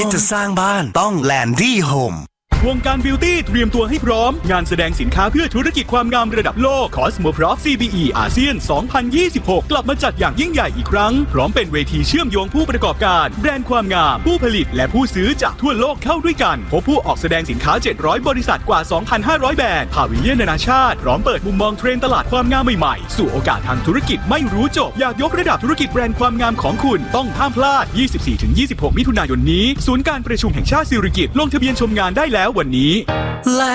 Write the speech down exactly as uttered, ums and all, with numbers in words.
จะสร้างบ้านต้อง Landy Home วงการบิวตี้เตรียมตัวให้พร้อมงานแสดงสินค้าเพื่อธุรกิจความงามระดับโลก Cosmoprof ซี บี อี อาเซียน สองพันยี่สิบหก กลับมาจัดอย่างยิ่งใหญ่อีกครั้งพร้อมเป็นเวทีเชื่อมโยงผู้ประกอบการแบรนด์ความงามผู้ผลิตและผู้ซื้อจากทั่วโลกเข้าด้วยกันพบผู้ออกแสดงสินค้าเจ็ดร้อยบริษัทกว่า สองพันห้าร้อย แบรนด์พาวิเลียนนานาชาติพร้อมเปิดมุมมองเทรนด์ตลาดความงามใหม่ๆสู่โอกาสทางธุรกิจไม่รู้จบอยากยกระดับธุรกิจแบรนด์ความงามของคุณต้องห้ามพลาด ยี่สิบสี่ถึงยี่สิบหก มิถุนายนนี้ศูนย์การประชุมแห่งชาติสิริกิติ์ลงทะเบียนชมงานได้แล้ววันนี้